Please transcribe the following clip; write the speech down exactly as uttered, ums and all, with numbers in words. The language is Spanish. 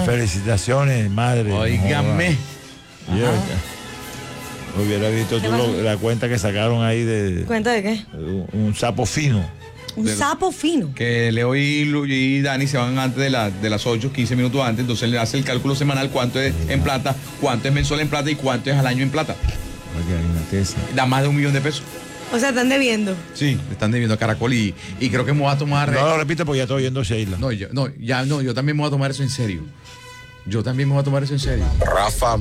Felicitaciones, madre. Óigame. No, yo, hubiera visto tú lo, la cuenta que sacaron ahí de... ¿Cuenta de qué? Un, un sapo fino. Un De- sapo fino. Que Leo y, Lu- y Dani se van antes de, la, de las ocho, quince minutos antes, entonces le hace el cálculo semanal cuánto es en plata, cuánto es mensual en plata y cuánto es al año en plata. Oye, hay una tesa. Da más de un millón de pesos. O sea, están debiendo. Sí, le están debiendo a Caracol y, y creo que me voy a tomar... No lo repito porque ya estoy oyendo Sheila. No, yo, no, ya no, yo también me voy a tomar eso en serio. Yo también me voy a tomar eso en serio. Rafa